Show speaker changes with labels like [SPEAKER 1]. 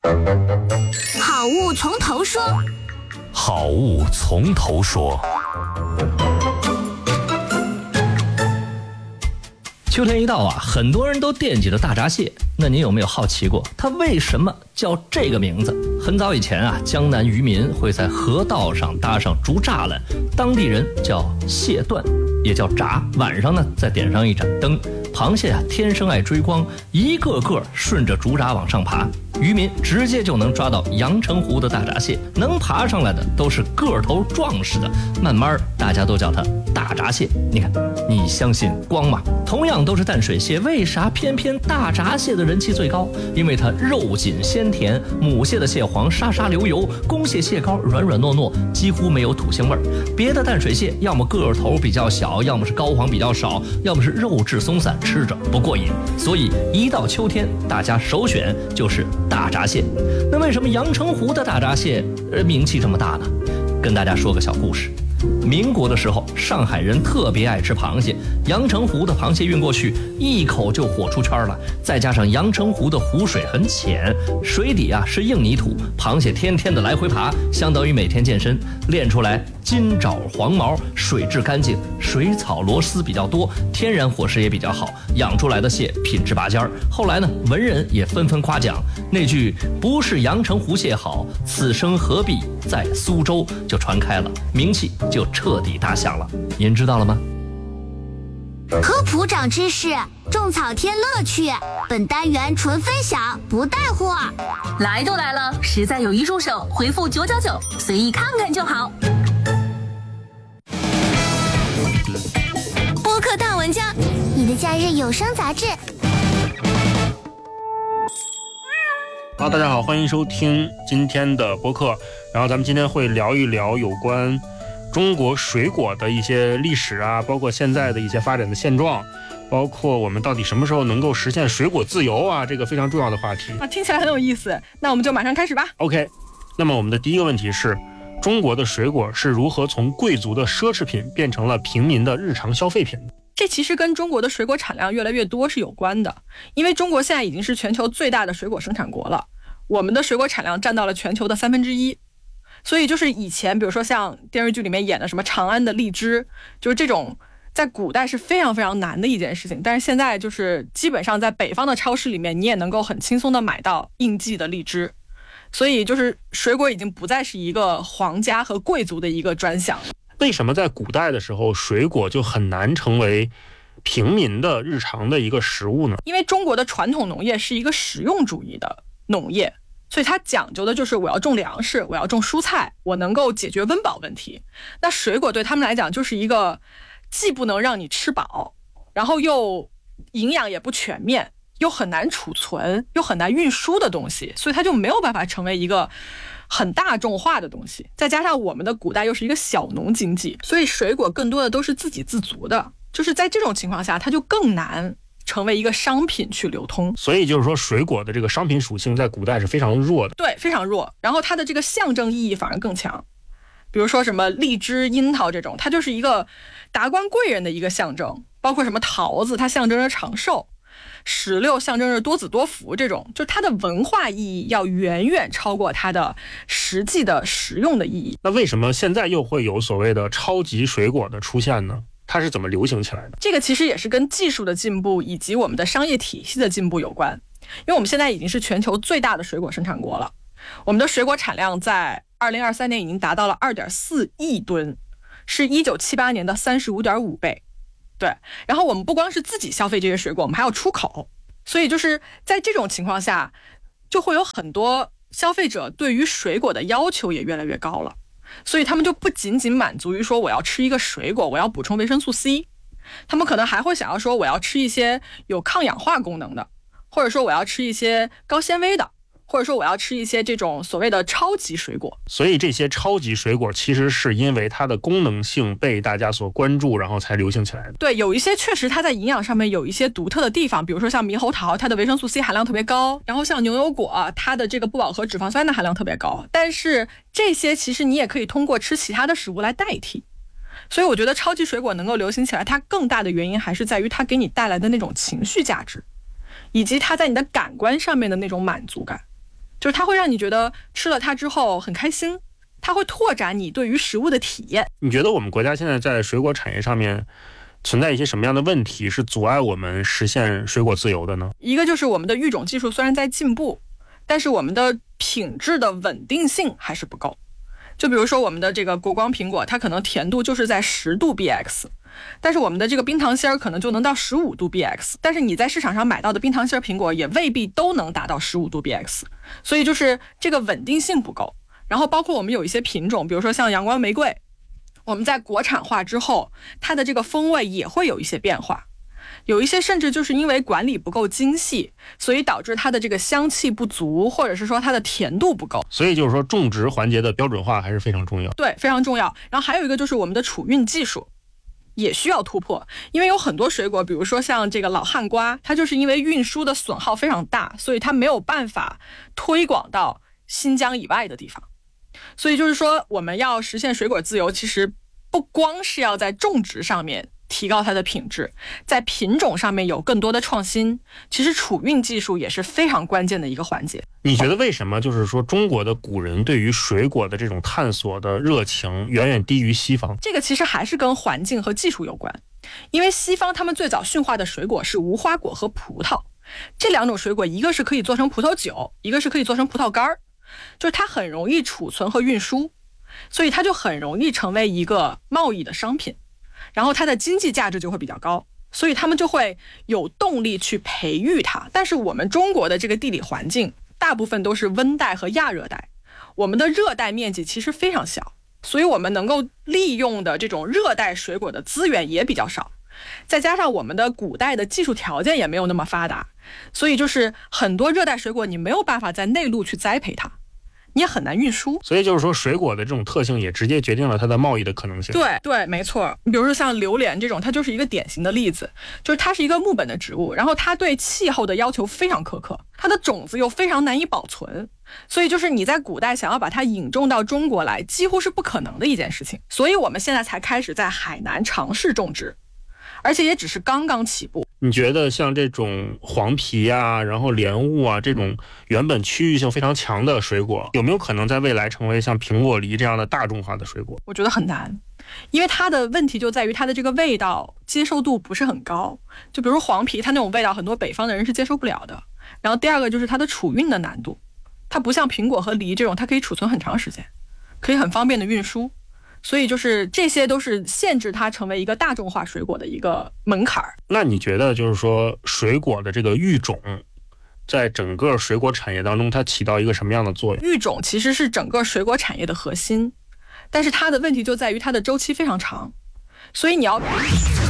[SPEAKER 1] 好物从头说。
[SPEAKER 2] 好物从头说。秋天一到啊，很多人都惦记着大闸蟹。那您有没有好奇过，它为什么叫这个名字？很早以前啊，江南渔民会在河道上搭上竹栅栏，当地人叫蟹段，也叫闸。晚上呢，再点上一盏灯。螃蟹啊，天生爱追光，一个个顺着竹闸往上爬，渔民直接就能抓到阳澄湖的大闸蟹。能爬上来的都是个头壮实的，慢慢大家都叫它大闸蟹。你看，你相信光吗？同样都是淡水蟹，为啥偏偏大闸蟹的人气最高？因为它肉紧鲜甜，母蟹的蟹黄沙沙流油，公蟹蟹膏软软糯糯，几乎没有土腥味儿。别的淡水蟹要么个头比较小，要么是膏黄比较少，要么是肉质松散，吃着不过瘾。所以一到秋天，大家首选就是大闸蟹。那为什么阳澄湖的大闸蟹名气这么大呢？跟大家说个小故事。民国的时候，上海人特别爱吃螃蟹，阳澄湖的螃蟹运过去，一口就火出圈了。再加上阳澄湖的湖水很浅，水底啊是硬泥土，螃蟹天天的来回爬，相当于每天健身，练出来金爪黄毛，水质干净，水草螺丝比较多，天然伙食也比较好，养出来的蟹品质拔尖儿。后来呢，文人也纷纷夸奖，那句不是阳澄湖蟹好，此生何必在苏州就传开了，名气就彻底打响了。您知道了吗？
[SPEAKER 1] 科普长知识，种草添乐趣。本单元纯分享，不带货。
[SPEAKER 3] 来都来了，实在有一入手，回复999，随意看看就好。
[SPEAKER 1] 播客大文章，你的假日有声杂志。
[SPEAKER 4] 好，大家好，欢迎收听今天的播客。然后咱们今天会聊一聊有关中国水果的一些历史啊，包括现在的一些发展的现状，包括我们到底什么时候能够实现水果自由啊，这个非常重要的话题
[SPEAKER 5] 啊，听起来很有意思。那我们就马上开始吧。
[SPEAKER 4] OK， 那么我们的第一个问题是，中国的水果是如何从贵族的奢侈品变成了平民的日常消费品？
[SPEAKER 5] 这其实跟中国的水果产量越来越多是有关的，因为中国现在已经是全球最大的水果生产国了，我们的水果产量占到了全球的1/3。所以就是以前比如说像电视剧里面演的什么长安的荔枝，就是这种在古代是非常非常难的一件事情，但是现在就是基本上在北方的超市里面你也能够很轻松的买到应季的荔枝。所以就是水果已经不再是一个皇家和贵族的一个专项。
[SPEAKER 4] 为什么在古代的时候水果就很难成为平民的日常的一个食物呢？
[SPEAKER 5] 因为中国的传统农业是一个实用主义的农业，所以它讲究的就是我要种粮食，我要种蔬菜，我能够解决温饱问题。那水果对他们来讲就是一个既不能让你吃饱，然后又营养也不全面，又很难储存，又很难运输的东西，所以它就没有办法成为一个很大众化的东西。再加上我们的古代又是一个小农经济，所以水果更多的都是自给自足的，就是在这种情况下它就更难成为一个商品去流通。
[SPEAKER 4] 所以就是说水果的这个商品属性在古代是非常弱的。
[SPEAKER 5] 对，非常弱。然后它的这个象征意义反而更强，比如说什么荔枝、樱桃这种，它就是一个达官贵人的一个象征，包括什么桃子，它象征着长寿，石榴象征着多子多福，这种就是它的文化意义要远远超过它的实际的实用的意义。
[SPEAKER 4] 那为什么现在又会有所谓的超级水果的出现呢？它是怎么流行起来的？
[SPEAKER 5] 这个其实也是跟技术的进步以及我们的商业体系的进步有关。因为我们现在已经是全球最大的水果生产国了，我们的水果产量在2023年已经达到了2.4亿吨，是1978年的35.5倍。对，然后我们不光是自己消费这些水果，我们还要出口。所以就是在这种情况下，就会有很多消费者对于水果的要求也越来越高了。所以他们就不仅仅满足于说我要吃一个水果，我要补充维生素 C， 他们可能还会想要说我要吃一些有抗氧化功能的，或者说我要吃一些高纤维的，或者说我要吃一些这种所谓的超级水果。
[SPEAKER 4] 所以这些超级水果其实是因为它的功能性被大家所关注，然后才流行起来的。
[SPEAKER 5] 对，有一些确实它在营养上面有一些独特的地方，比如说像猕猴桃，它的维生素 C 含量特别高，然后像牛油果，它的这个不饱和脂肪酸的含量特别高，但是这些其实你也可以通过吃其他的食物来代替。所以我觉得超级水果能够流行起来，它更大的原因还是在于它给你带来的那种情绪价值，以及它在你的感官上面的那种满足感。 就是它会让你觉得吃了它之后很开心，它会拓展你对于食物的体验。
[SPEAKER 4] 你觉得我们国家现在在水果产业上面存在一些什么样的问题，是阻碍我们实现水果自由的呢？
[SPEAKER 5] 一个就是我们的育种技术虽然在进步，但是我们的品质的稳定性还是不够。就比如说我们的这个国光苹果，它可能甜度就是在10度 BX， 但是我们的这个冰糖心儿可能就能到15度 BX， 但是你在市场上买到的冰糖心儿苹果也未必都能达到15度 BX， 所以就是这个稳定性不够。然后包括我们有一些品种，比如说像阳光玫瑰，我们在国产化之后，它的这个风味也会有一些变化，有一些甚至就是因为管理不够精细，所以导致它的这个香气不足，或者是说它的甜度不够。
[SPEAKER 4] 所以就是说种植环节的标准化还是非常重要。
[SPEAKER 5] 对，非常重要。然后还有一个就是我们的储运技术也需要突破，因为有很多水果，比如说像这个老汉瓜，它就是因为运输的损耗非常大，所以它没有办法推广到新疆以外的地方。所以就是说我们要实现水果自由，其实不光是要在种植上面提高它的品质，在品种上面有更多的创新，其实储运技术也是非常关键的一个环节。
[SPEAKER 4] 你觉得为什么就是说中国的古人对于水果的这种探索的热情远远低于西方？
[SPEAKER 5] 这个其实还是跟环境和技术有关，因为西方他们最早驯化的水果是无花果和葡萄，这两种水果一个是可以做成葡萄酒，一个是可以做成葡萄干，就是它很容易储存和运输，所以它就很容易成为一个贸易的商品，然后它的经济价值就会比较高，所以他们就会有动力去培育它。但是我们中国的这个地理环境大部分都是温带和亚热带，我们的热带面积其实非常小，所以我们能够利用的这种热带水果的资源也比较少，再加上我们的古代的技术条件也没有那么发达，所以就是很多热带水果你没有办法在内陆去栽培它，你也很难运输。
[SPEAKER 4] 所以就是说水果的这种特性也直接决定了它的贸易的可能性。
[SPEAKER 5] 对对，没错。比如说像榴莲这种，它就是一个典型的例子，就是它是一个木本的植物，然后它对气候的要求非常苛刻，它的种子又非常难以保存，所以就是你在古代想要把它引种到中国来，几乎是不可能的一件事情。所以我们现在才开始在海南尝试种植，而且也只是刚刚起步。
[SPEAKER 4] 你觉得像这种黄皮啊，然后莲雾啊，这种原本区域性非常强的水果，有没有可能在未来成为像苹果、梨这样的大众化的水果？
[SPEAKER 5] 我觉得很难，因为它的问题就在于它的这个味道接受度不是很高。就比如黄皮，它那种味道很多北方的人是接受不了的。然后第二个就是它的储运的难度，它不像苹果和梨这种，它可以储存很长时间，可以很方便的运输。所以就是这些都是限制它成为一个大众化水果的一个门槛。
[SPEAKER 4] 那你觉得就是说水果的这个育种在整个水果产业当中它起到一个什么样的作用？
[SPEAKER 5] 育种其实是整个水果产业的核心，但是它的问题就在于它的周期非常长，所以你要